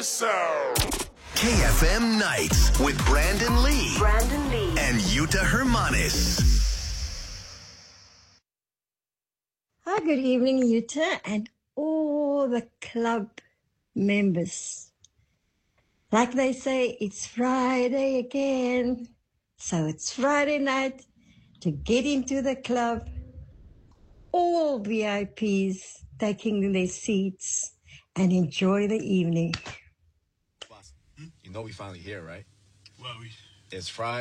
KFM Nights with Brandon Lee. Brandon Lee. And Yuta Hermanis. Hi, good evening, Yuta, and all the club members. Like they say, it's Friday again. So it's Friday night to get into the club. All VIPs taking their seats and enjoy the evening. You know we finally here, right? Well, It's Friday.